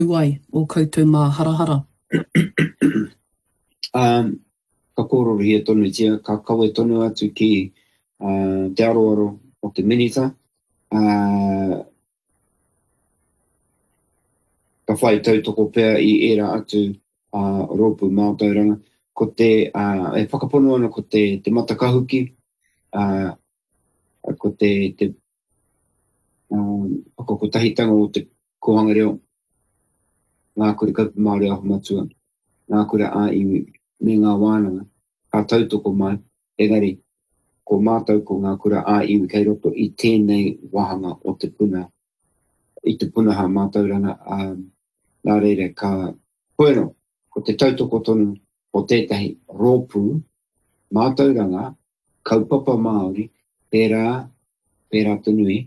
Uai, o koutou mā harahara. Ka kōrori e tonu tia, ka kawe tonu atu ki te aroaro o te minita. Ka whai tautoko pēr I era atu rōpu mātauranga. Ko te, e whakapono ana ko te matakahuki, ko te whakakotahitanga o te kohanga reo. Ngā kore kaupu Māori aho matua, ngā kore iwi, me ngā wānanga, ka tautoko mai, engari, ko mātou ko ngā kore iwi kei roto I tēnei wahanga o te puna, I te punaha mātauranga, nā reire ka koeno, ko te tautoko tonu o tētahi rōpū, mātauranga, kaupapa Māori, pērā tunui,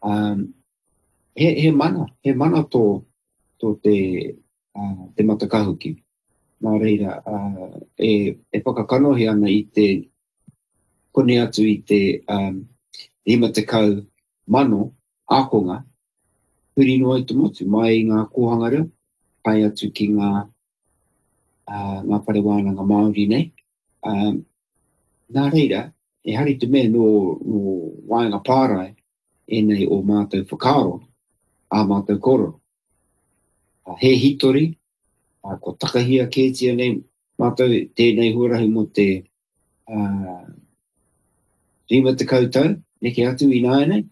he mana tō te matakahuki. Nā reira, e whakakanohi ana I te kone atu I te 50 mano ākonga, huri noa I te motu, mai I ngā kohanga reo, pai atu ki ngā parewānanga Māori nei. Nā reira, e hari te mea no waenga pārai, e nei o mātou whakaro, a mātou koro. He hitori, ko takahia kētia nei, mātou tēnei huarahi mo te 50 tau, neke atu I nāi nei.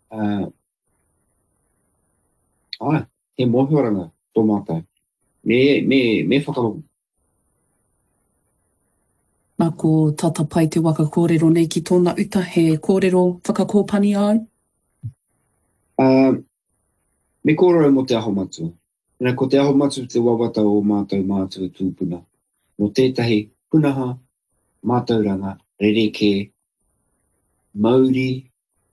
He mohioranga tō mātou. Me whakarongo. Nā ko tata pai te waka kōrero nei ki tōna uta, he kōrero whakakōpani au? Me kōrero mo te aho matua. Nā ko te aho matua te wawata o mātou tūpuna. No tētahi punaha mātauranga rereke Māori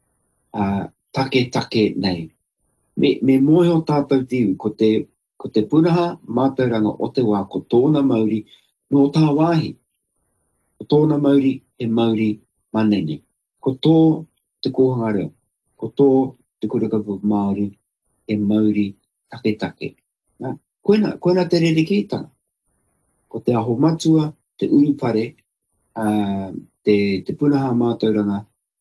take nei. Me moe o tātou tiu ko te punaha mātauranga o te wā ko tōna Māori no tā wāhi. Ko tōna Māori e Māori manene. Ko tō te kohanga reo. Ko tō te kurakapu Māori e Māori take. Koina te rerekētanga. Ko te aho matua, te urupare, te punaha mātauranga,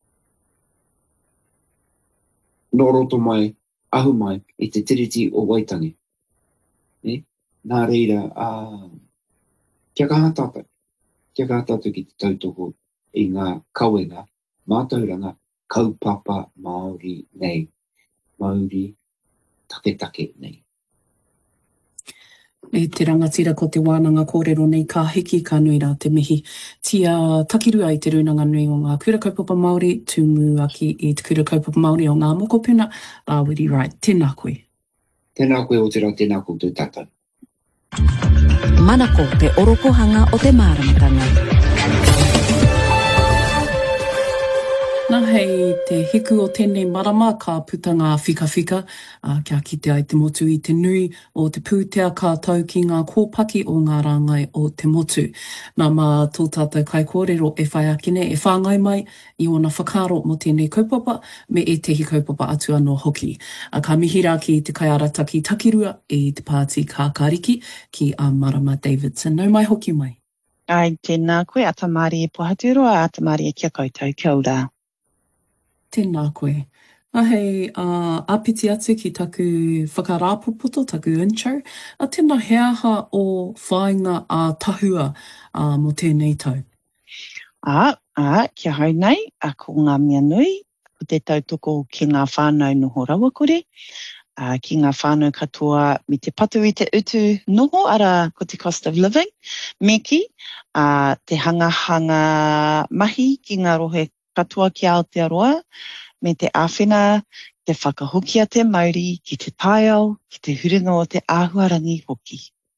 no roto mai, ahu mai, I te tiriti o Waitangi. Nā reira, kia kaha tātou. Kia kaha tātou ki te tautoko I ngā kawenga, mātauranga, kaupapa Māori nei. Māori take nei. E te rangatira ko te wānanga kōrero nei ka hiki ka nui rā te mihi. Tia takiru ai te runanga nui o ngā kura kaupapa Māori, tūmu aki I te kura kaupapa Māori o ngā mokopuna, Rawiri Rai. Tēnā koe. Tēnā koe o te rā, tēnā koe tū tātou. Manako te orokohanga o te māramatanga. Nā hei te hiku o tēnei marama ka puta ngā whikawhika, kia kite ai te motu I te nui o te pūtea ka tau ki ngā kōpaki o ngā rāngai o te motu. Nā mā tō tātou kai kōrero e whai akine, e whāngai mai I ona whakaro mo tēnei kaupapa, me e tehi kaupapa atu anō hoki. Ka mihira ki te kai arataki takirua I te pāti ka kariki ki a Marama Davidson. Nau mai hoki mai. Ai, tēnā koe, atamari e pohaturua, atamari e kia koutou, kia ora. Tēnā koe. Hei, āpiti atu ki taku whakarāpopoto, taku intro. Tēnā heaha o whāinga a tahua mo tēnei tau. Kia hau nei, ko ngā mea nui, ko te tautoko ki ngā whānau noho rawakore, ki ngā whānau katoa mi te patu I te utu noho ara ko te cost of living, meki, te hangahanga mahi ki ngā rohe katoa ki Aotearoa, me te āwhina, te whakahukia te Māori, ki te taiao, ki te huringa o te āhuarangi hoki.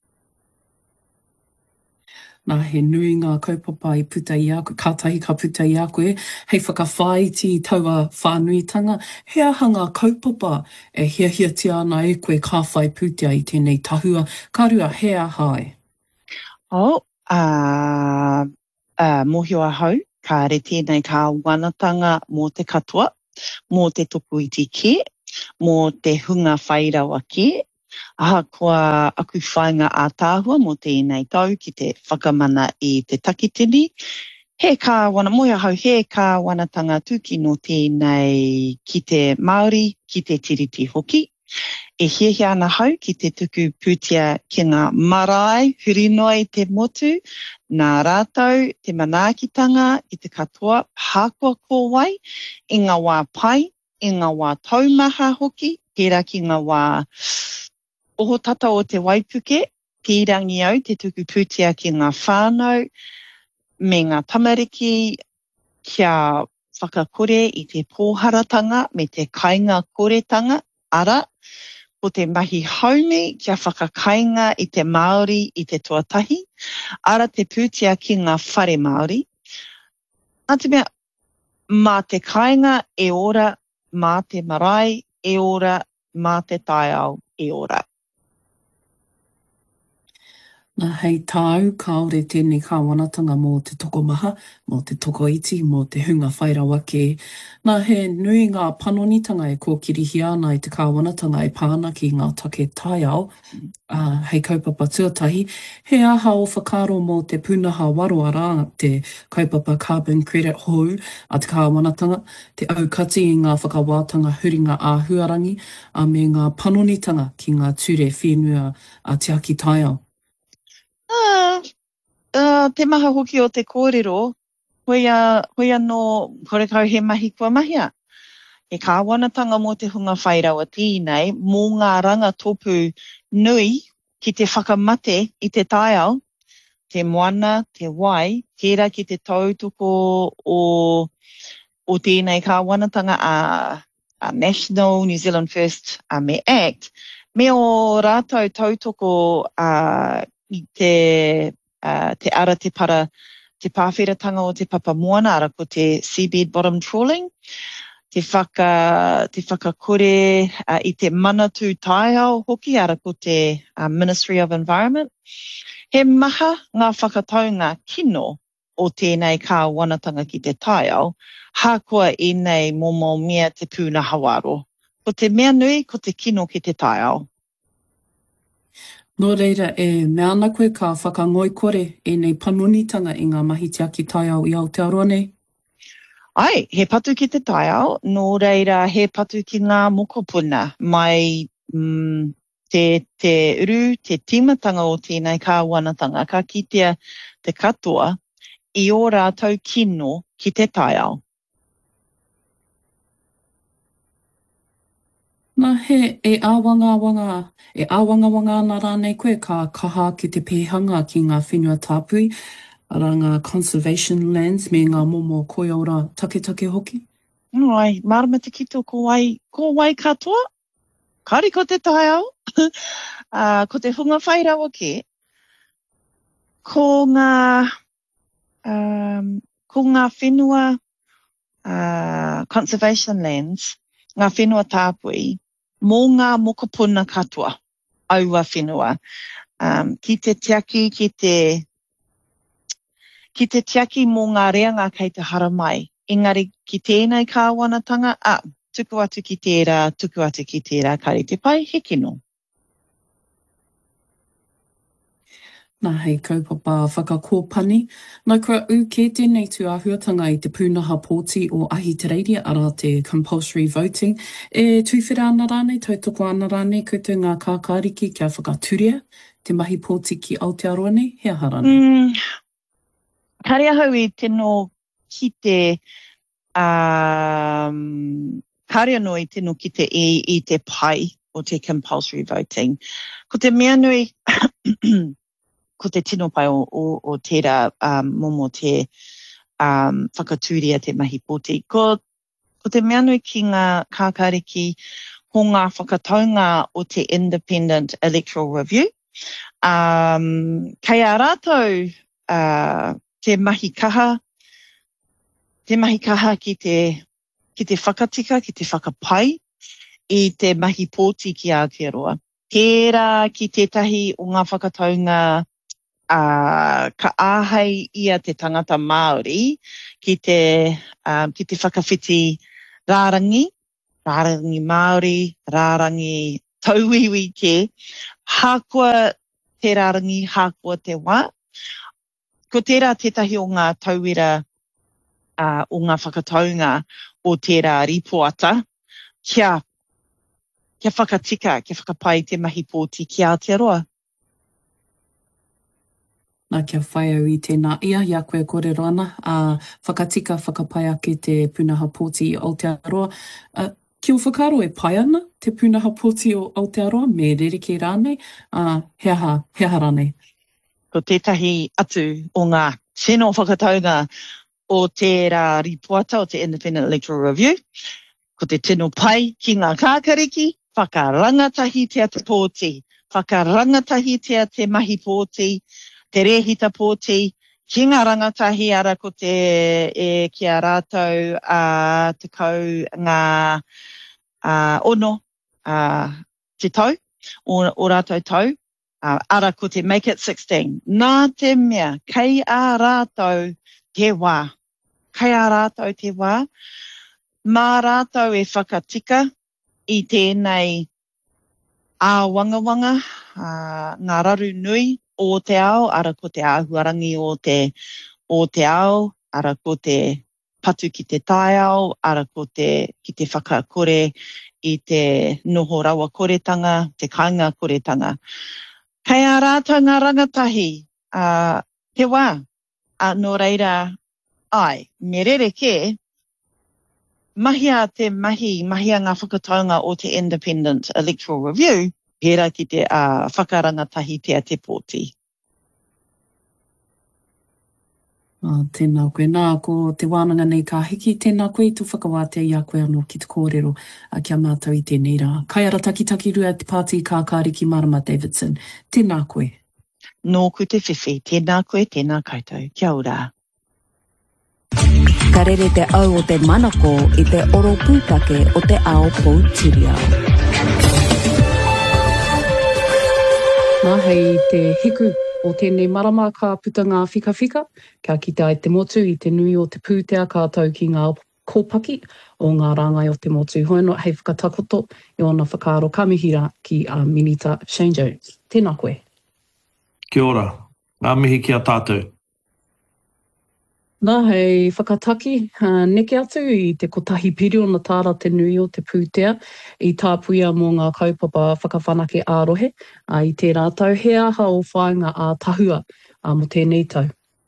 Nā he nui ngā kaupapa I puta I a koe, kātahi ka puta I a koe, hei whakawhāiti taua whānuitanga, hea hanga kaupapa e hiahiatia ana e koe ka whai putea I tēnei tahua, karua hea hai. Mohio ahau, ka re tēnei ka wanatanga mō te katoa, mō te tuku I te ke, mō te hunga whairawa ke, Aha, kua aku whainga a tāhua mo tēnei tau ki te whakamana I te takitini. He kāwana, moia hau, he kāwanatanga tuki no tēnei ki te Māori, ki te tiriti hoki. E hiehia ana hau ki te tuku pūtia ki ngā marae, huri noa I te motu, nā rātou, te manaakitanga I te katoa, hākua kōwai, I ngā wā pai, I ngā wā taumaha hoki, tērā ki ngā wā oho tata o te Waipuke, pīrangi au te tuku pūtia ki ngā whānau, me ngā tamariki, kia whakakore I te pōharatanga, me te kainga koretanga, ara, ko te mahi haumi, kia whakakainga I te Māori I te tuatahi, ara te pūtia ki ngā whare Māori. Nā te mea, mā te kainga e ora, mā te marae e ora, mā te taiao e ora. Nā hei tāu, kaore tēnei kāwanatanga mō te tokomaha, mō te tokoiti, mō te hunga whairawa ke. Nā he nui ngā panonitanga e kōkirihi ana I te kāwanatanga e pāna ki ngā take taiao, hei kaupapa tuatahi. He aha o whakaro mō te punaha waroara, te kaupapa carbon credit hou, a te kāwanatanga, te aukati I ngā whakawātanga huringa a huarangi, a me ngā panonitanga ki ngā ture whenua a te aki taiao. Te maha hoki o te kōrero, hoia no kore kau he mahi kua mahia. E kāwanatanga mō te hunga whairawa tēnei, mō ngā ranga tōpū nui ki te whakamate I te taiao, te moana, te wai, tērā ki te tautoko o tēnei kāwanatanga a National New Zealand First me Act, me o rātou tautoko I te ara te para, te pāwhiratanga o te papa moana, ara ko te seabed bottom trawling, te whakakore I te manatū taiao hoki, ara ko te Ministry of Environment. He maha ngā whakataunga kino o tēnei kāwanatanga ki te taiao, hākua I nei momo mea te pūnaha waro. Ko te mea nui, ko te kino ki te taiao. Nō reira e mea ana koe ka whakangoikore e nei panonitanga I ngā mahi te aki taiao I Aotearoa nei? Ai, he patu ki te taiao, nō reira he patu ki ngā mokopuna, mai te uru, te timatanga o tēnei kāwanatanga, ka kitea te katoa I ō rātou kino ki te taiao. Nā he e āwangawanga ana rānei koe ka kaha ki te pēhanga ki ngā whenua tāpui, ara ngā conservation lands me ngā momo koiora take hoki? Ai, marama te kito ko wai katoa, kari ko te taiao, ko te hunga whairawa ke, ko ngā whenua conservation lands, ngā whenua tāpui, mō ngā mokopuna katoa, aua whenua. Ki te tiaki, ki te tiaki mō ngā reanga kei te haramai. Engari ki tēnei kāwanatanga, tuku atu ki tērā, kari te pai, he kino. Nā hei kaupapa whakakōpani. Nā kua ke tēnei tu āhuatanga I te pūnaha pōti o Ahitereiria ara te compulsory voting. E tuwhera ana rānei, tautoko ana rānei, koutou ngā kākāriki kia whakaturia, te mahi pōti ki Aotearoa nei, he aha rānei? Kare ahau I tino ki te, kare anō I tino ki te I te pai o te compulsory voting. Ko te mea nui, ko te tino pai o tērā momo te whakatūria te mahi pōti. Ko te mea nui ki ngā kākāriki ho ngā whakataunga o te Independent Electoral Review. Kei a rātou te mahi kaha ki te whakatika, ki te whakapai I te mahi pōti ki Aotearoa. Tērā ki tētahi o ngā whakataunga ka āhei ia te tangata Māori ki te whakawhiti rārangi Māori, rārangi tauiwi ke, hākua te rarangi, hākua te wā. Ko tērā tētahi o ngā tauira o ngā whakataunga o tērā ripoata, kia whakatika, kia whakapai te mahi pōti ki Aotearoa. Nā kia whai au I tēnā ia, ia koe kōrero ana, whakatika, whakapai ake te punaha pōti o Aotearoa. Kia whakaro e pai ana te punaha pōti o Aotearoa, me rereke rānei, he aha rānei. Ko tētahi atu o ngā tino whakataunga o tērā ripoata o te Independent Electoral Review, ko te tino pai ki ngā kākariki, whakarangatahitia te pōti, whakarangatahitia te mahi pōti, te rehita pōti, ki ngā rangatahi ara ko te kia rātou te kau ngā ono te tau, o rātou tau, ara ko te Make It 16. Nā te mea, kei a rātou te wā. Kei a rātou te wā. Mā rātou e whakatika I tēnei āwangawanga, ngā raru nui o te ao, ara ko te āhuarangi o te ao, ara ko te patu ki te tai ao, ara ko ki te whakakore I te noho rawa koretanga, te kāinga koretanga. Kei a rātou ngā rangatahi, te wā, nō reira, me rereke, mahia te mahia ngā whakataunga o te Independent Electoral Review, pērā ki te whakarangatahi te pōti. Tēnā koe. Nā, ko te wānanga nei ka hiki, tēnā koe I tu whakawātea I a koe anō ki te kōrero kia mātou I tēnei rā. Kai ara taki rua te pāti kākāriki Marama Davidson. Tēnā koe. Nō ku te whiwhi, tēnā koe, tēnā koutou. Kia ora. Ka rere te au o te manako I te oro pūtake o te ao Poutireo. Nā hei te hiku o tēnei marama ka puta ngā whikawhika, kia kita ai te motu I te nui o te pūtea kātou ki ngā kōpaki o ngā rāngai o te motu. Hoeno hei whakatakoto I ona whakaaro kamihira ki Minita Shane Jones. Tēnā koe. Kia ora. Ngā mihi ki a tātou. Nā hei whakataki, neke atu I te kotahi piri o na tāra te nui o te pūtea I tāpuia mō ngā kaupapa whakawhanake ārohe I te rātau he aha o whāinga a tahua mo tēnei tau.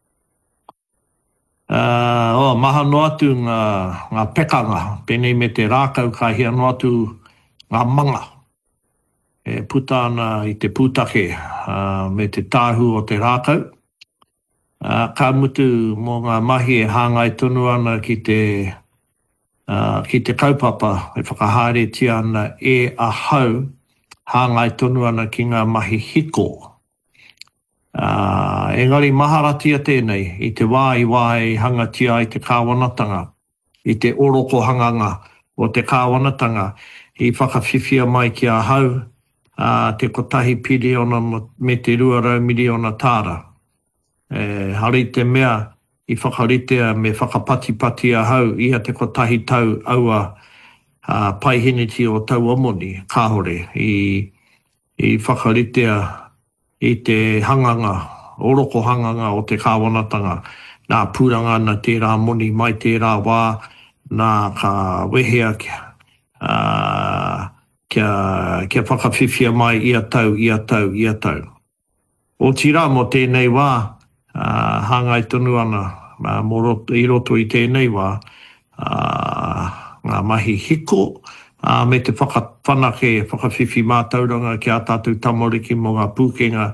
Maha no atu ngā pekanga, penei me te rākau ka hia no atu ngā manga. E puta ana I te pūtake me te tāhu o te rākau. Ka mutu mō ngā mahi e hāngai tonu ana ki te kaupapa e whakahaere ti ana e ahau hāngai tonu ana ki ngā mahi hiko. Engari maharatia tēnei I te wā I hangatia I te kāwanatanga, I te oroko hanganga o te kāwanatanga I whakawhiwhia mai ki ahau te kotahi piri ona me te 2 miliona tāra. Hari te mea I whakaritea me whakapati ahau ia te kotahi tau aua paihiniti o tau omoni, kāhore, I whakaritea I te hanganga, oroko hanganga o te kāwanatanga, nā pūranga na tērā moni mai tērā wā, nā ka wehea kia whakawhiwhia mai ia tau. O tira mo tēnei wā, hāngai tonu ana, I roto I tēnei wā, ngā mahi hiko, me te whakawhanake, whakawhiwhi mātauranga ki a tātou tamoriki mō ngā pūkenga,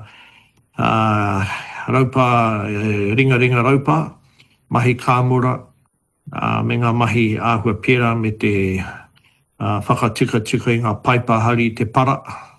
raupa, ringa raupa, mahi kāmura, me ngā mahi āhua pēra me te whakatika I ngā paipa hari te para.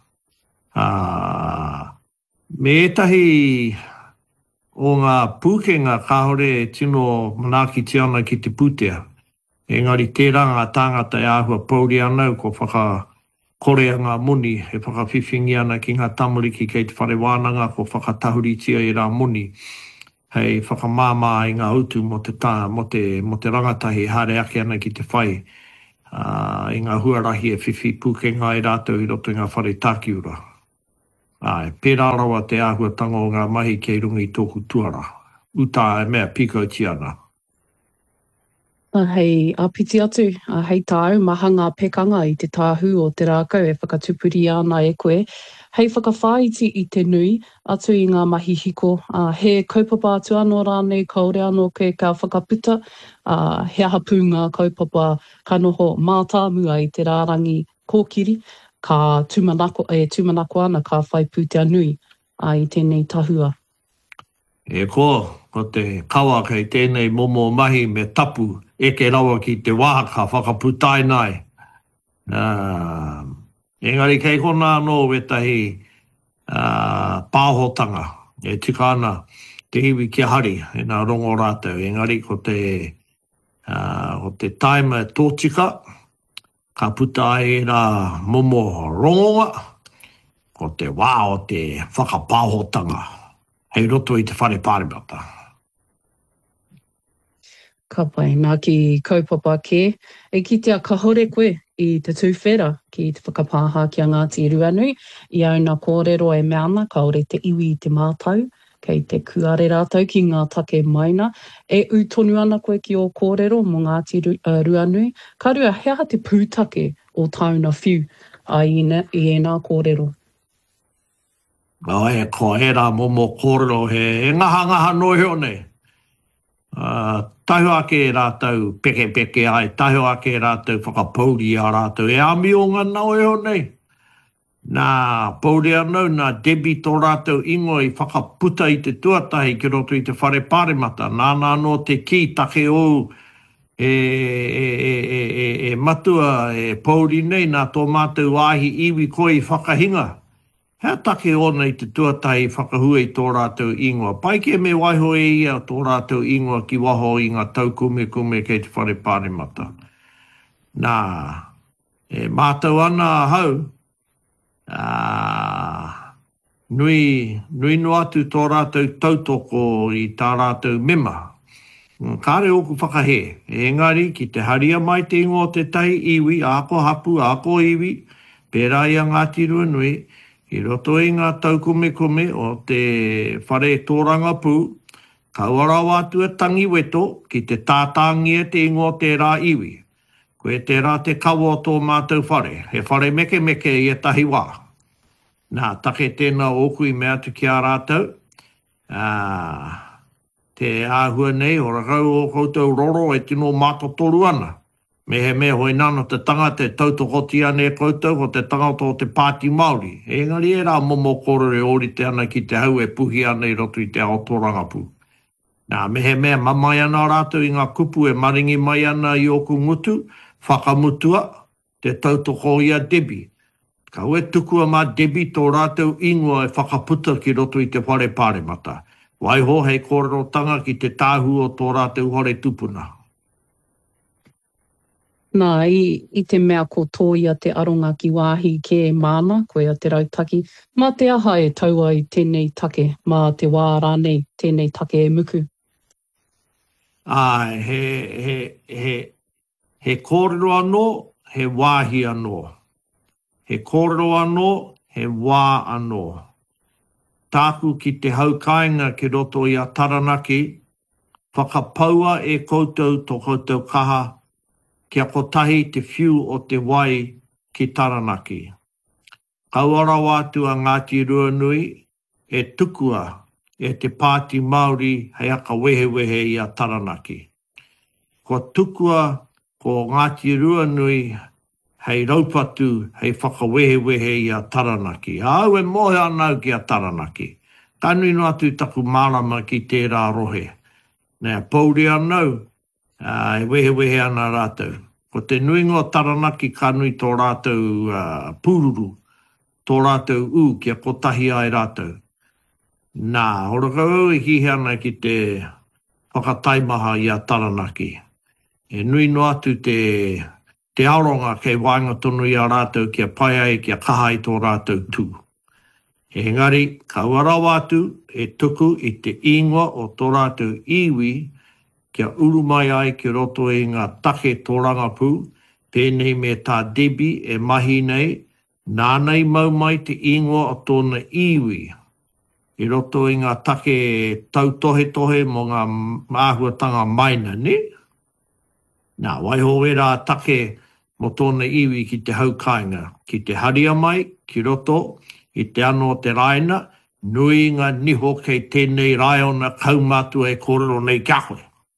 Me etahi o ngā pūkenga kāhore tino manaki te ana ki te pūtea. Engari tērā ngā tāngata e āhua pauri anau ko whakakorea ngā moni e whakawhiwhingi ana ki ngā tamariki kei te whare wānanga ko whakatahuritia I rā moni. Hei whakamāmā I ngā utu mo te rangatahi hare ake ana ki te whai. I ngā huarahi e whiwhi pūkenga i rātou I roto I ngā whare tākiura. Pērā rawa te āhuatanga o ngā mahi kei runga I tōku tuara. Uta e mea piko tiana. Hei apiti atu, hei tāu, maha ngā pekanga I te tāhu o te rākau e whakatupuri ana e koe. Hei whakawhāiti I te nui, atu I ngā mahi hiko. He kaupapa atu anō rānei, kaore anō koe ka whakaputa. He aha pū ngā kaupapa ka noho mātāmua I te rārangi kōkiri. Ka tūmanako ana ka whai pūtea nui I tēnei tahua. E ko te kawa kei tēnei momo mahi me tapu eke rawa ki te wāhaka whakaputai nai. Engari kei kona anō wetahi pāhotanga e tika ana te iwi ki hari e nā rongo rātou. Engari ko te taima tōtika ka puta e rā momo rongonga ko te wā o te whakapāhotanga. Hei roto I te whare pāremata. Ka pai, nā ki kaupapa ke. E kitea ka hore koe I te tūwhera ki te whakapāha ki a Ngāti Ruanui. I au nā kōrero e meana, ka ore te iwi I te mātau, kei te kuare rātou ki ngā take maina. E utonu ana koe ki o kōrero mō Ngāti Ruanui. Ka rua, hea te pūtake o tauna whiu I ēnā kōrero. E ko e rā momo kōrero he ngaha no heo nei. Tahu ake rātou peke ai, tahu ake rātou whakapauri a rātou. E ami o ngā nau heo nei. Nā pauri anau, nā debi tō rātou ingo I whakaputa I te tuatahi ki roto I te whare pāremata. Nā no te ki take o matua e pauri nei, nā tō mātou ahi iwi koe I whakahinga. Hea take ona I te tuatahi whakahua I tō rātou ingoa. Pai ke me waiho e ia tō rātou ingoa ki waho I ngā tau kume kei te whare pāremata. Nā, e mātou ana hau, nui no atu tō rātou tautoko I tā rātou mema. Kāre oku whakahe. Engari ki te haria mai te ingoa te tahi iwi, ako hapu, ako iwi, pērā ia Ngāti Ruanui, I roto I ngā tau kume o te whare tōranga pū, kauarawa atu e tangi weto ki te tātangi e te ingoa te rā iwi. Koe te rā te kawa o tō mātou whare, he whare meke I e tahi wā. Nā, take tēnā oku I mea tu ki a rātou. Te āhua nei, o rakau o koutou roro e tino mātotoru ana. Me he mea hoi nana te tangata e tautokoti ane e koutou o te tangata o te Pāti Māori. Engari e rā momo kōrere ori te ana ki te hau e puhi ana I roto I te aotorangapu. Nā, me he mea mamai ana rātou I ngā kupu e maringi mai ana I oku ngutu, whakamutua, te tautoko ia Debi. Ka ue tukua mā Debi tō rātou ingoa e whakaputa ki roto I te whare pāremata. Waiho hei kōrero tanga ki te tāhu o tō rātou hore tupuna. Nā, I te mea ko tōia te aronga ki wāhi ke māna, koe a te rautaki, mā te aha e taua I tēnei take, mā te wā rānei tēnei take e muku. He kōrero anō, he wāhi anō. He kōrero anō, he wā anō. Tāku ki te haukainga ki roto I a Taranaki, whakapaua e koutou tō koutou kaha, kia kotahi te whiu o te wai ki Taranaki. Kauara wātu a Ngāti Ruanui e tukua e te Pāti Māori hei aka wehe I a Taranaki. Ko tukua ko Ngāti Ruanui hei raupatu hei whakawehe I a Taranaki. Au e mohe anau ki a Taranaki. Tanui no atu taku marama ki tērā rohe. Nea, pauri anau, e wehe ana rātou. Ko te nuingo Taranaki ka nui tō rātou pūruru, tō rātou kia kotahi ai rātou. Nā, horakau e hihi ana ki te whakataimaha I a Taranaki. E nui no atu te aronga kei wainga tonu I a rātou kia pai ai kia kaha I tō rātou tū. Engari, ka warawa atu e tuku I te ingoa o tō rātou iwi kia urumai ai ki roto I ngā take tōranga pū, pēnei me tā Debbie e mahi nei, nānei mau mai te ingoa o tōna iwi. I roto i ngā take tautohe mo ngā āhuatanga maina, ne? Nā, waiho e rā take mo tōna iwi ki te haukainga, ki te haria mai, ki roto, i te ano te raina, nui ngā niho kei tēnei raiona kaumatu e kōrero nei kia koe.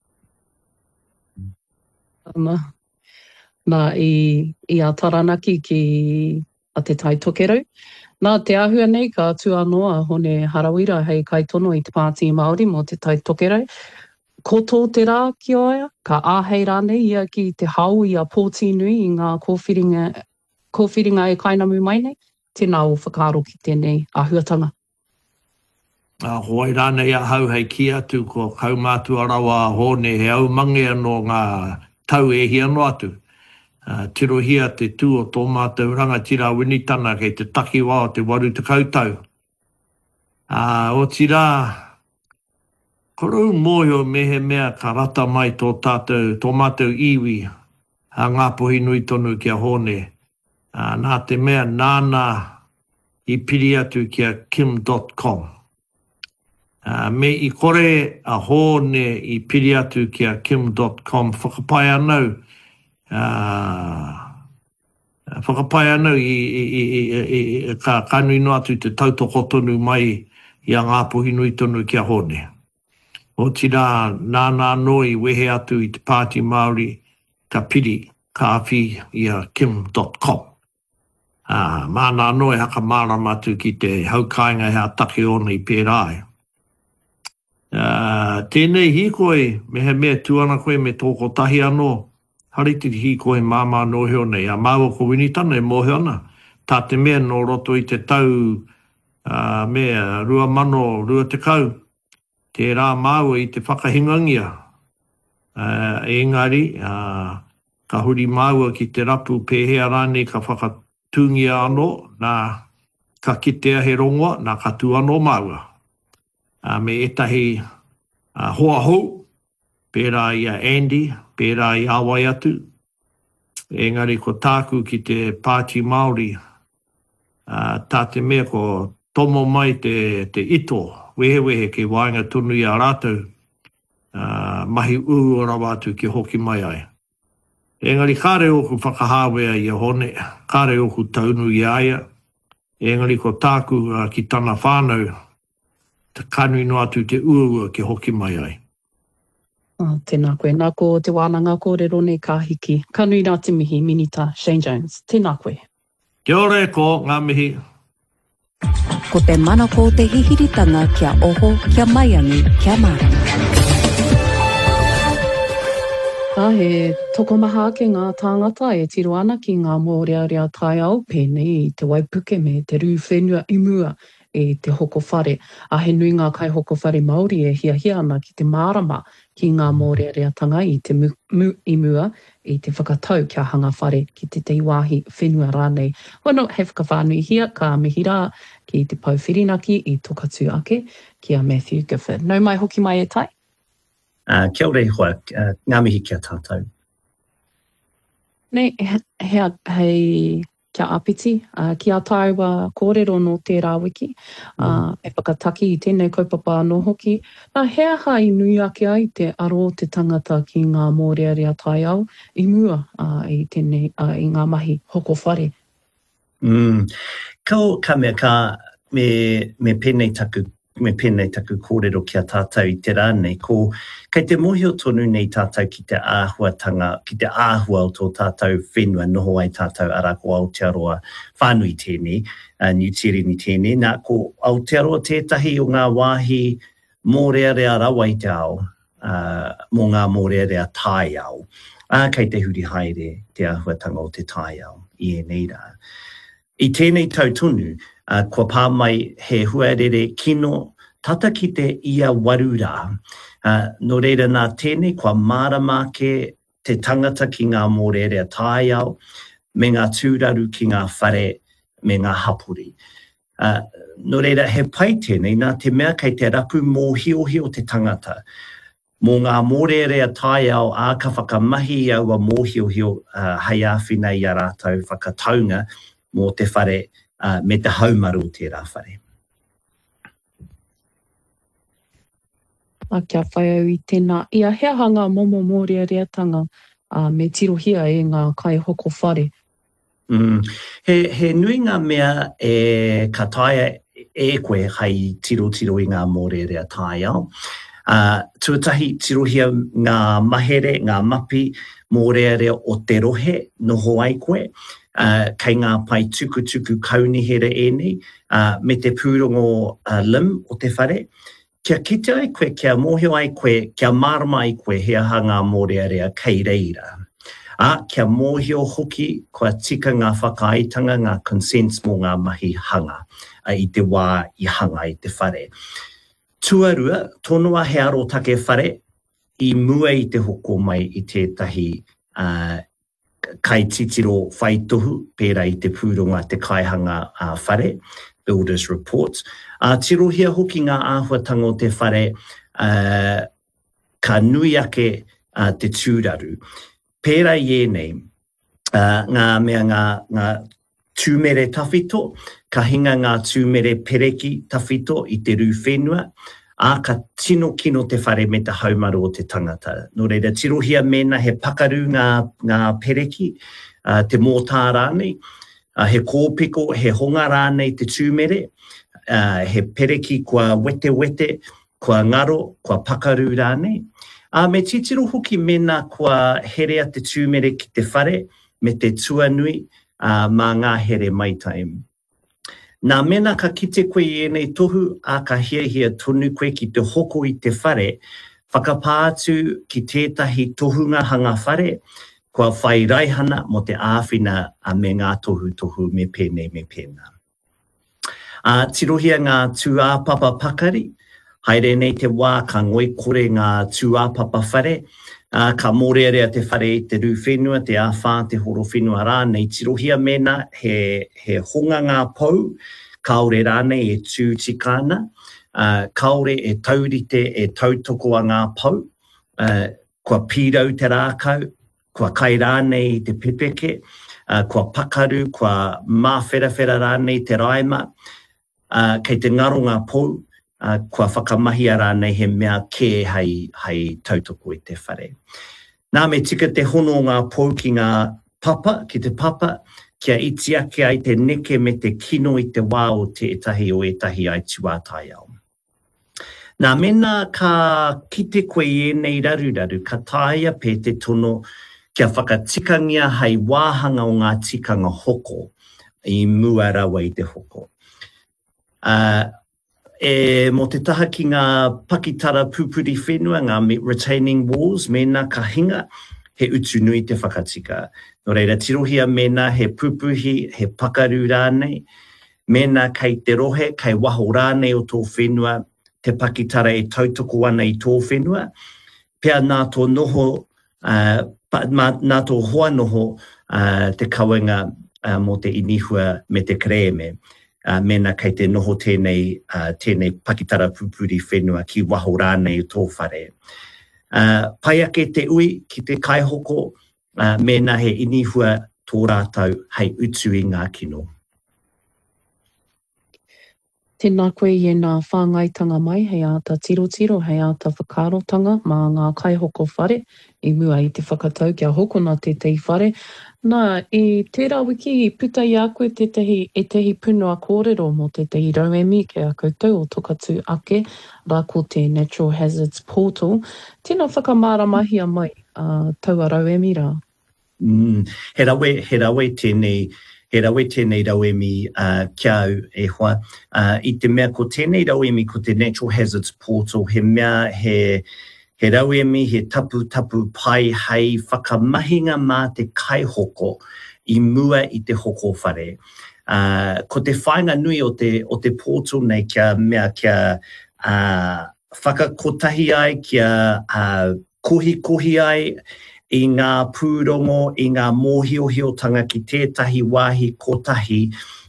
Nā, i a taranaki ki a te tai tokerau. Nā, te āhua nei ka atu anoa hone harawira hei kaitono i te pāti Māori mo te tai tokerau. Ko tō te rā ki oia, ka āhei rā nei ia ki te hau i a pōti nui i ngā kōwhiringa e kainamu mai nei, tēnā o whakaaro ki tēnei āhuatanga. Hoi rānei a hau hei ki atu ko kaumātu arawa hone he au mange anō ngā tau e hi anō atu. Tirohia te tū o tō mātou rangatira winitana kei te taki wā o te waru te kautau. O tira, korau mōhio mehe mea ka rata mai tō mātou iwi a ngā pohi nui tonu kia hone. Nā te mea nāna i piri atu kia kim.com. Me i kore a hone i piri atu kia kim.com whakapai anau i ka kanui no atu te tautoko tonu mai i a ngā pohi nui tonu kia hone. O tira nāna noi wehe atu i te Pāti Māori ka piri ka awhi i a kim.com. Māna noi haka mārama atu ki te haukainga hea take ona i pērai. Tēnei hikoi, mehe mea tuana koe me tōko tahi anō, hariti hikoi māma no heo nei, a māua ko winitana e mōheo ana. Tā te mea no roto i te tau mea 2020, te rā māua i te whakahingangia. Engari, ka huri māua ki te rapu pēhea rānei ka whakatūngia anō, nā ka kitea he rongoa, nā ka tū anō māua. Me etahi hoa hou, pērā i a Andy, pērā i awai atu. Engari ko tāku ki te Pāti Māori, tā te mea ko tomo mai te ito, wehe ke wainga tunu i a rātou, mahi uurawa atu ki hoki mai ai. Engari kāre oku whakahāwea i a hone, kāre oku taunu i aia, engari ko tāku ki tana whānau, te kanui no atu te uaua ki hoki mai ai. Tēnā koe. Nā ko te wānanga kōrero nei ka hiki. Kanui nā te mihi, Minita Shane Jones. Tēnā koe. Kia ore ko ngā mihi. Ko te manako te hihiritanga kia oho, kia maiangi, kia marama. He tokomaha ke ngā tāngata e tiro ana ki ngā mōrearea tai au pēnei i te Waipuke me te rū whenua imua e te hoko whare. A he nui ngā kai hoko whare Māori e hia ana ki te mārama ki ngā mōreareatanga i te imua i te whakatau kia hanga whare ki te teiwāhi whenua rānei. Wano he whakawhānui hia ka mihira ki te pauwhirinaki i tokatu ake ki a Matthew Gifford. Nau mai hoki mai e tai? Kia ore hoa, ngā mihi kia tātou. Nei, hei kia apiti, ki a tāua kōrero no tērā wiki, e whakataki i tēnei kaupapa anō hoki. Nā hea hai nui ake ai te aro te tangata ki ngā mōrearea tai au, i mua i tēnei, i ngā mahi hoko whare. Ka mea ka me pēnei taku kōrero kia tātou i te rānei, kei te mohio tonu nei tātou ki te āhuatanga, ki te āhua o tō tātou whenua noho ai tātou arako Aotearoa whānui tēnei, New Tirini tēnei, nā ko Aotearoa tētahi o ngā wāhi mōrearea rawa i te ao, mō ngā mōrearea tai ao, kei te huri haere te āhuatanga o te tai ao, i e nei rā. I tēnei tautonu, kua pā mai he huarere kino tata ki te ia waru rā. No reira nā tēnei kua mārama ke te tangata ki ngā mōrearea tai ao, me ngā tūraru ki ngā whare, me ngā hapuri. No reira he pai tēnei nā te mea kei te rapu mōhiohi o te tangata. Mō ngā mōrearea tai au a ka whakamahi au a mōhiohio hei āwhina i a rātou whakataunga mō te whare me te haumaru o tērā whare. Kia whai au i tēnā. Ia hea hanga momo mōreareatanga me tirohia e ngā kai hoko whare. He nui ngā mea e ka taia e koe hei tiro i ngā mōrearea tai au. Tuatahi tirohia ngā mahere, ngā mapi, mōrearea o te rohe, noho ai koe, kei ngā pai tuku kaunihere ēnei, me te pūrongo lim o te whare. Kia kite ai koe, kia mōhio ai koe, kia marama ai koe, hea hanga mōrearea kei reira. Kia mōhio hoki, kua tika ngā whakaaitanga, ngā consents mō ngā mahi hanga, i te wā i hanga i te whare. Tuarua, tonua he aro take whare, i mua i te hoko mai i tētahi kai titiro whaitohu, pērā i te pūronga te kaihanga whare, Builders Reports. Tirohia hoki ngā āhuatanga o te whare, ka nui ake te tūraru. Pērā i ēnei, ngā mea ngā tūmere tawhito, ka hinga ngā tūmere pereki tawhito i te rū whenua, ka tino kino te whare me te haumaru o te tangata. Nō reira, tirohia mena he pakaru ngā pereki, te mōtā rānei, he kōpiko, he honga rānei te tūmere, he pereki kua wete, kua ngaro, kua pakaru rānei. Me titiro hoki mena kua herea te tūmere ki te whare, me te tuanui, mā ngā here maitai. Nā mena ka kite koe i enei tohu, ka hiahia tonu koe ki te hoko i te whare, whakapātu ki tētahi tohunga hanga whare, kua whai raihana mo te āwhina me ngā tohu me pēnā. Tirohia ngā tūāpapa pakari, haere nei te wā ka ngoi kore ngā tūāpapa whare, ka mōrearea te whare i te rū whenua, te āwhā, te horo whenua rānei. Tirohia mena he honga ngā pau, kaore rānei e tū tikana, kaore e taurite e tautoko a ngā pau, kua pīrau te rākau, kua kai rānei te pepeke, kua pakaru, kua māwhera rānei te raima, kei te ngaro ngā pau, kua whakamahia rānei he mea kē hei tautoko i te whare. Nā me tika te hono ngā pau ki ngā papa, ki te papa, kia iti ake ai te neke me te kino i te wā o te etahi o etahi ai tuātai au. Nā mena ka kite koe i enei raru, ka tāia pē te tono kia whakatikangia hei wāhanga o ngā tikanga hoko i mua rawa i te hoko. Mo te taha ki ngā pakitara pupuri whenua, ngā retaining walls, mena ka hinga, he utu nui te whakatika. Nō reira, tirohia mena he pupuhi, he pakaru rānei, mena kei te rohe, kei waho rānei o tō whenua, te pakitara e tautoko ana i tō whenua, pea nā tō noho, nā tō hoa noho te kawenga mo te inihua me te kreme. Mena kei te noho tēnei pakitara pupuri whenua ki waho rānei tō whare. Pai ake te ui ki te kaihoko, mena he inihua tō rātau hei utu i ngā kino. Tēnā koe i nā whāngaitanga mai, hei āta tiro, hei āta whakarotanga mā ngā kaihoko whare, i mua i te whakatau kia hokona te tei whare. Nā, i tērā wiki i puta i a koe e tehi punua kōrero mo te tehi rauemi ke a koutou o tokatu ake, rā ko te Natural Hazards Portal. Tēnā whakamāramahia mai taua rauemi rā. He rawe tēnei rauemi kia au e hoa. I te mea ko tēnei rauemi ko te Natural Hazards Portal, he mea he rauemi, he tapu pai hei whakamahinga mā te kaihoko i mua i te hoko whare. Ko te whainga nui o te portal nei kia mea kia whakakotahi ai, kia kohi ai i ngā pūrongo, i ngā mōhiohiotanga ki tētahi wāhi kotahi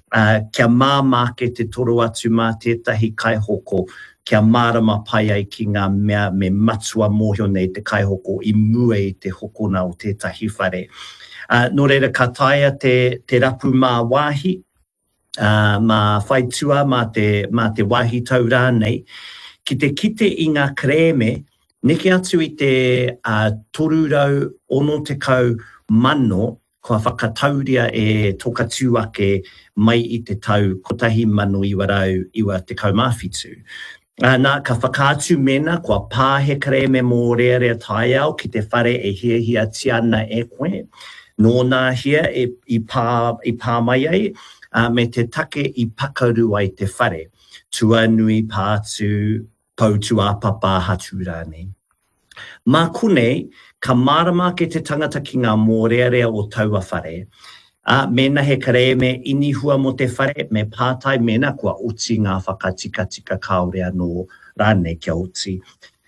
kia māmake te toro atu mā tētahi kaihoko, kia mārama pai ai ki ngā mea me matua mōhio nei te kaihoko I mua I te hokona o tētahi whare. Nō reira ka taia te rapu mā wāhi, mā whaitua mā te wāhi taurā nei, ki te kite I ngā kreme, neke atu I te torurau ono te kau mano, kua whakatauria tokatū ake mai I te tau kotahi mano iwa te kaumāwhitu. Nā ka whakaatu mena kua pāhe kreme mō rea tai au ki te whare hia tiana koe. Nō hia I pā mai ai, me te take I pakaru ai te whare. Tua nui pātu pautu āpapa hatu rānei. Mā konei, ka marama ke te tangata ki ngā mōrearea o taua whare. Mena he kareme inihua mo te whare, me pātai mena kua uti ngā whakatika kaore anō rānei kia uti.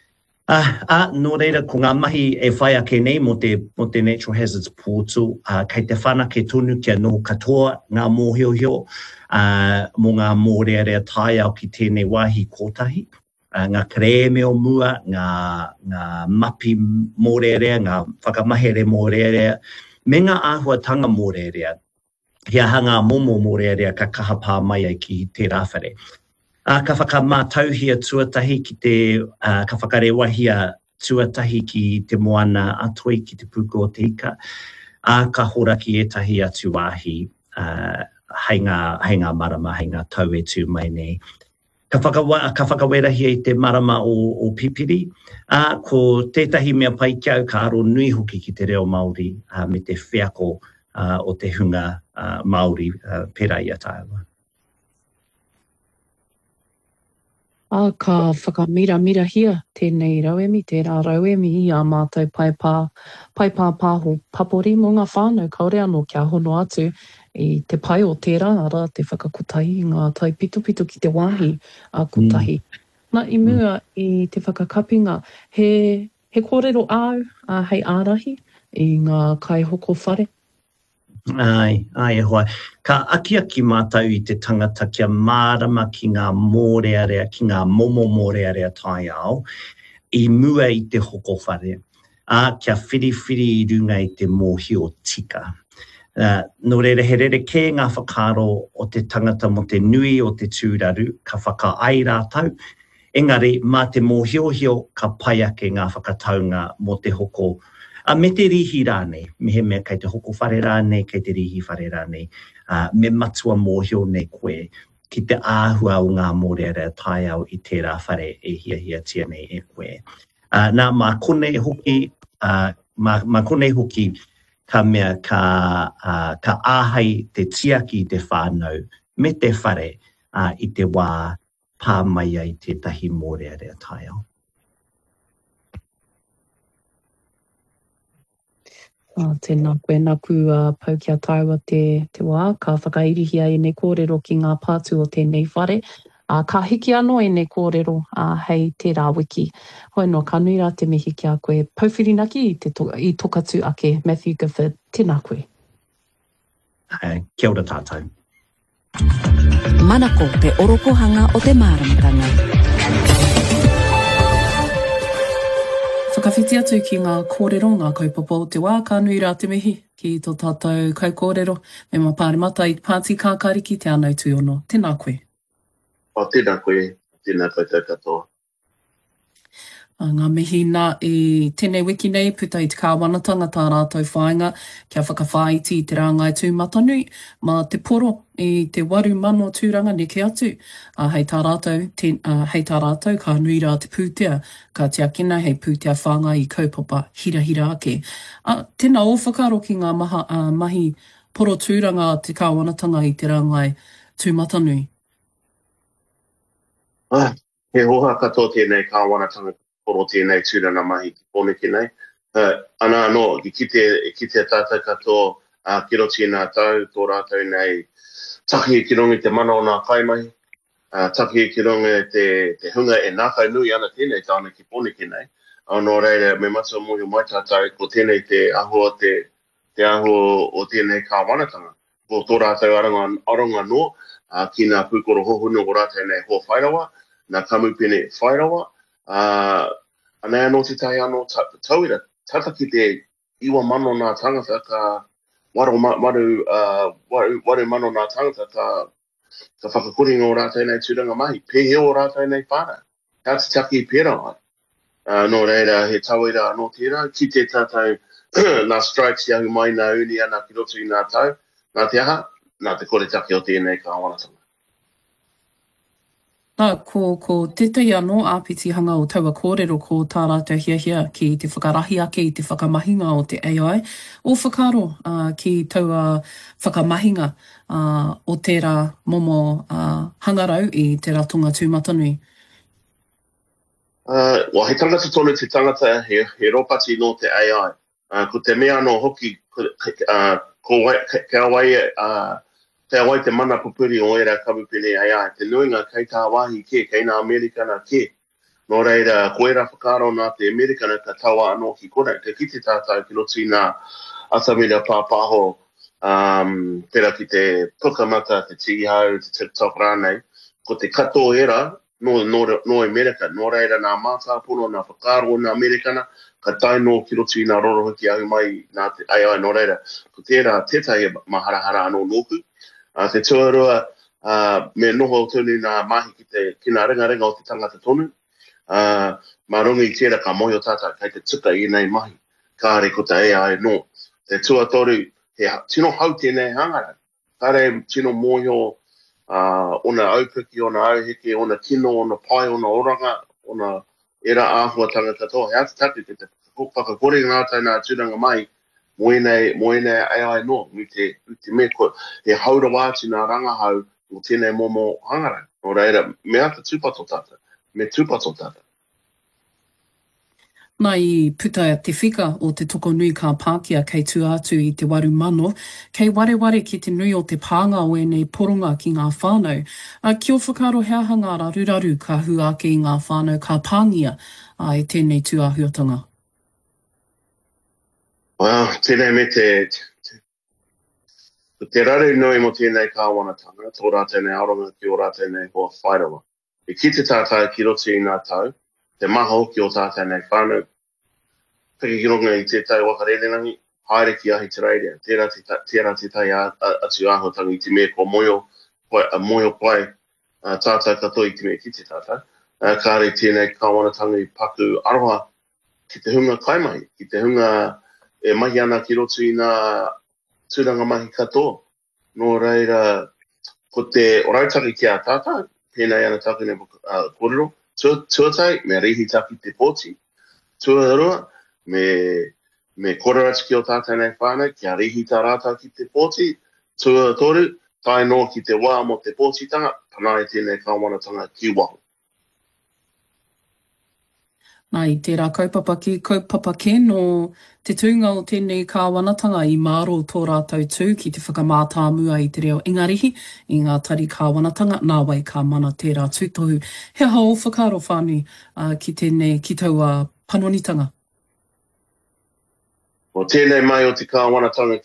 Nō reira, ko ngā mahi whai ake nei mo te Natural Hazards Portal, kei te whana ke tonu kia no katoa ngā mōhiohio, mo ngā mōrearea tai au ki tēnei wāhi kotahi. Ngā kreme o mua, ngā mapi mōrearea, ngā whakamahere mōrearea, me ngā āhuatanga mōrearea, hia hanga momo mōrearea ka kaha pā mai ai ki te rāwhare. Ka whakamātauhia tuatahi ki te, ka whakarewahia tuatahi ki te moana atoi ki te puku o te ika, ka horaki etahi atu wāhi, hei ngā marama, hei ngā tau tū mai nei. Ka whakawerahi I te marama o pipiri, ko tētahi mea pai kiau ka aro nui hoki ki te reo Māori me te whiako o te hunga Māori pērā I a Tāua. Ka whakamira hia tēnei rauemi, tērā rauemi I a mātou paipā pāho papori mo ngā whānau kaore anō kia hono atu I te pai o tērā ara te whakakotahi ngā tai pitupitu ki te wāhi kotahi. Nā I mua I te whakakapinga, he kōrero au hei ārahi I ngā kaihoko whare. Ai hoa. Ka aki mātau I te tangata kia mārama ki ngā mōrearea, ki ngā momo mōrearea tai au, I mua I te hoko whare. Kia whiriwhiri I runga I te mōhio tika. Nō reira he rere kē ngā whakaro o te tangata mo te nui o te tūraru, ka whakaai rātau. Engari, mā te mōhiohio ka pai ake ngā whakataunga mo te hoko. Me te rihi rānei, mehe mea kei te hoko whare rānei, kei te rihi whare rānei, me matua mōhio nei koe, ki te āhua o ngā mōrearea tai au I tērā whare hia tia nei koe. Nā mā konei hoki, ka mea ka āhei te tiaki te whānau me te whare I te wā pā mai ai tētahi mōrearea tai au. Tēnā koe naku pau kia Tāua te wā, ka whakairihia I nei kōrero ki ngā pātu o tēnei whare. Ka hiki anō I nei kōrero hei tērā wiki. Hoi no, ka nui rā te mihi ki a koe. Pauwhirinaki I tokatu ake Matthew Gifford. Tēnā koe. Kia ora tātou. Manako te orokohanga o te māramatanga. Whakawhiti atu ki ngā kōrero, ngā kaupapa o te wā, ka nui rā te mihi ki tō tātou kaukōrero. Me mā pāri mata I Pāti Kākariki te anau tui ono. Tēnā koe. Tēnā koe, tēnā koutou katoa. Ngā mihi nā I tēnei wiki nei, puta I te kāwanatanga tā rātou whāinga, kia whakawhāiti I te rāngai tūmatanui, mā te poro I te 8 mano tūranga neke atu. Hei tā rātou, ka nui rā te pūtea, ka te akina hei pūtea whānga I kaupapa hira ake. Tēnā o whakaro ki ngā mahi poro tūranga te kāwanatanga I te rāngai tūmatanui. He hoha katoa tēnei kāwanatanga poro tēnei tūranga mahi ki pōneke nei. Ana anō, ki te tātou katoa ki roti nā tau, tō rātou nei taki ki rongi te mana o nā kaimahi, taki ki rongi te hunga nākai nui ana tēnei tāna ki pōneke nei. Anō reira, me matua mohi mai tātou ko tēnei te ahua o tēnei kāwanatanga. ko tō rātou aronga no, ki ngā pūkoro hohunu o rātou nei ho whairawa, ngā kamupene whairawa, anei anō te tai anō tauira, tata ki te iwa mano nā tangata ka waru mano nā tangata ka whakakuringa o rātou nei tūranga mahi, pehe o rātou nei whānau. Ka te taki pēra ai. Nō reira, he tauira anō tērā, ki te tātou nā strikes i ahu mai nā uni ana ki roto i nā tau, nā te aha, nā te kore taki o tēnei kāwanatanga. Ko tetai anō āpiti hanga o taua kōrero ko tā rātou hiahia ki te whakarahi ake i te whakamahinga o te AI. O whakaro ki taua whakamahinga o tērā momo hangarau i te ratonga tūmatanui. He tangata tonu te tangata he ropati no te AI. Ko te mea no hoki kia wai te mana pupuri o era kamupene AI. Te nuinga kei tā wahi kei nā Amerikana ke. Nō reira, ko era whakaro nā te Amerikana ka tawa anō ki kore. Te kite tātou ki roti nā atamira pāpaho pera ki te pukamata, te tihau, te TikTok rānei. Ko te kato era, no Amerika, nō reira nā mātāpono, nā whakaro nā Amerikana, ka taino ki roti nā rorohiki ahu mai nā te AI nō reira. Ko tērā tētai maharahara anō nōku. Te tuarua, me noho tonu nā mahi ki nā ringa o te tangata tonu. Mā rungi i tērā ka mohi o tātou kei te tika i nei mahi. Kāre ko te AI no. Te tuatoru, he tino hau tēnei hangara. Kāre tino mohi o ona aupiki, ona auheke, ona kino, ona pai, ona oranga, ona era āhua tangata tō. He atu taku te whakakore ngātai nā tūranga mai, moenei AI no, mi te me ko, he haura wāti nā rangahau o tēnei momo hangara. O reira, me ata tūpato tata, me tūpato tata. Nā i puta te whika o te toko nui ka Pākehā kei tū atu i te waru mano, kei wareware ki te nui o te pānga o enei poronga ki ngā whānau. Ki o whakaro hea hanga raruraru ka hu ake i ngā whānau ka pāngia i tēnei tūāhuatanga. Well, tēnei me te raru nui mo tēnei kāwanatanga, tō rātou nei aronga ki o rātou nei hoa whairawa. E ki te tātou ki roti i nā tau, te maho ki o tātou nei whānau, peki ki ronga i te tau wakarerenangi, haere ki ahi te reirea, tērā te tai atu āhuatanga i te mea ko moio pai tātou katoa i te mea ki te tātou. Kāre tēnei kāwanatanga i paku aroha ki te hunga kaimai, ki te hunga e mahi ana ki roto i nā tūranga mahi katoa. Nō reira, ko te orautaki ki a tātou, pēnei ana tāku nei kōrero, tuatai, me rihi taki te pōti. Tuarua, me korerati ki o tātou nei whānau, kia rihi tā rātau ki te pōti. Tuatoru, tai no ki te wā mo te pōtitanga, panai tēnei kāwanatanga ki waho. Nā i tērā kaupapa ke no te tūnga o tēnei kāwanatanga i māro tō rātou tū ki te whakamātāmua i te reo ingarihi i ngā tari kāwanatanga, nā wai ka mana tērā tūtohu. He hao whakaro whānui ki tēnei ki taua panonitanga. O tēnei mai o te kāwanatanga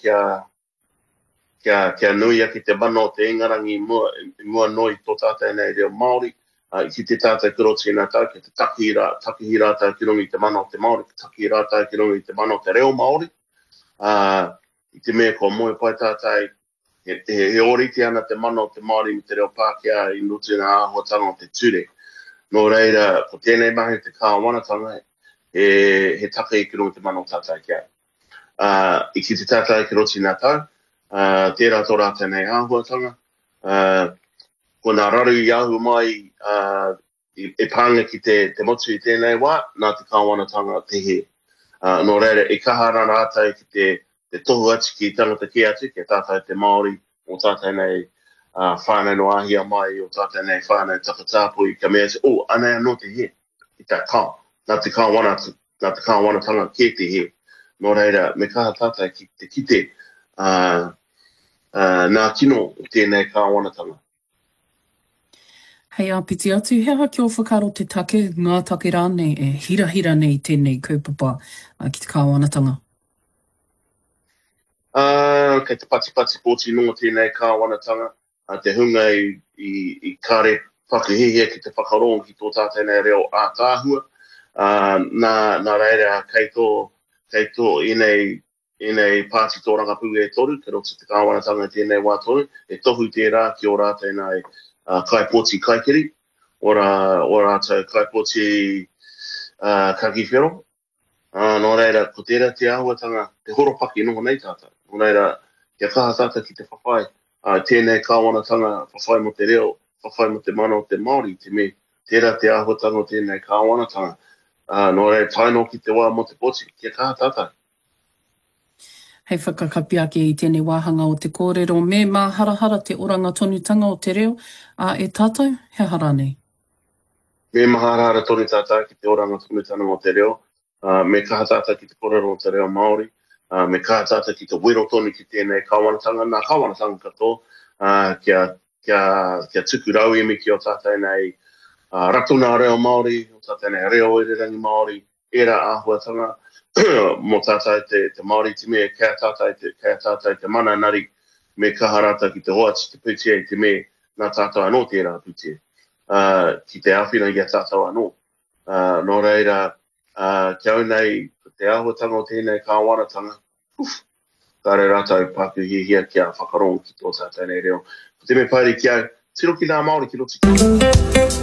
kia nui aki te mano o te ingarangi mua noi tō tātou nei reo Māori. Ki te tātou ki roti i nā tau, ki te takihi rātou ki rungi te mana o te Māori, ki takihi rātou ki rungi te mana o te reo Māori. I te mea ko moe pai tātou, he oriti ana te mana o te Māori mi te reo Pākehā i nutu nā āhuatanga o te ture. Nō reira, ko tēnei mahi te kāwanatanga, he takihi ki rungi te mana o tātou kia. I ki te tātou ki roti i nā tau, tērā tō rātou nei āhuatanga, ko nā raru i ahu mai e pānga ki te motu i tēnei wā, nā te kāwanatanga te he. Nō reira, e kahara rātou ki te tohu atu ki tangata ki atu, ki tātou te Māori, o tātou nei whānau no ahia mai, o tātou nei whānau takatāpui, ka mea te, anei anō te he, i tā kā, nā te kāwanatanga ki te he. Nō reira, me kaha tātou ki te kite nā kino o tēnei kāwanatanga. Hei āpiti atu, hea ki o whakaro te take, ngā take rānei e hira nei tēnei kaupapa ki te kāwanatanga. Kei te pati pōti nunga tēnei kāwanatanga, te hunga i kāre whakahihia ki te whakarongo ki tō tātei reo ātāhua. Nā reira kei tō inei pāti tō rangapu e toru, ke roto te kāwanatanga tēnei wā toru, e tohu tērā ki o rā tēnei kaipōti kaikiri, o rā tau kaipōti kakiwhero. Nō reira, ko tērā te āhuatanga, te horopaki nunga nei tātou. Nō reira, kia kaha tātou ki te whawhai, tēnei kāwanatanga whawhai mo te reo, whawhai mo te mana o te Māori, te me, tērā te āhuatanga o tēnei kāwanatanga. Nō reira, taino ki te wā mo te poti, kia kaha tātou. Hei whakakapi ake i tēnei wāhanga o te kōrero, me mā harahara te oranga tonutanga o te reo, e tātou, he hara nei? Me mā harahara tonu tātou ki te oranga tonutanga o te reo, me kaha tātou ki te kōrero o te reo Māori, me kaha tātou ki te wero tonu ki tēnei kāwanatanga, nā kāwanatanga katoa, kia tuku rau imi ki o tātou nei ratuna reo Māori, o tātou nei reo irirangi Māori, era āhuatanga, mo tātou te Māori te me, kia tātou te mana nari, me kaha rata ki te hoati te putia i te me, nā tātou anō tērā putia, ki te awhina i a tātou anō. Nō reira, kia au nei, te āhuatanga o tēnei kāwanatanga, kāre rātou pākuhihia kia whakarongo ki tō tātou nei reo. Ko te me pairi ki au, tiro ki nā Māori ki roto ki.